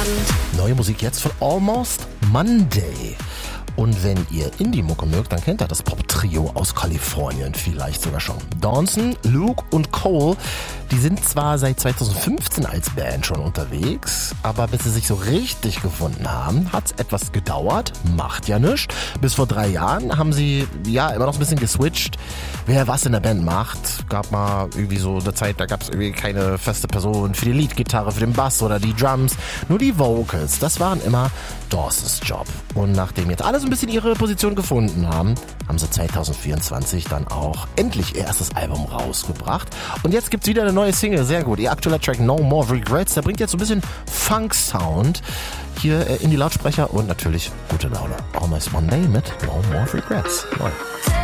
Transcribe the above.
Neue Musik jetzt von Almost Monday. Und wenn ihr Indie-Mucke mögt, dann kennt ihr das Pop-Trio aus Kalifornien vielleicht sogar schon. Dawson, Luke und Cole, die sind zwar seit 2015 als Band schon unterwegs, aber bis sie sich so richtig gefunden haben, hat's etwas gedauert, macht ja nichts. Bis vor 3 Jahren haben sie ja immer noch ein bisschen geswitcht, wer was in der Band macht. Gab mal irgendwie so eine Zeit, da gab's irgendwie keine feste Person für die Leadgitarre, für den Bass oder die Drums, nur die Vocals. Das waren immer Dawsons Job. Und nachdem jetzt alle so ein bisschen ihre Position gefunden haben, haben sie 2024 dann auch endlich ihr erstes Album rausgebracht. Und jetzt gibt's wieder eine neue Single, sehr gut. Ihr aktueller Track No More Regrets, der bringt jetzt so ein bisschen Funk-Sound hier in die Lautsprecher und natürlich gute Laune. Almost Monday mit No More Regrets. Neu.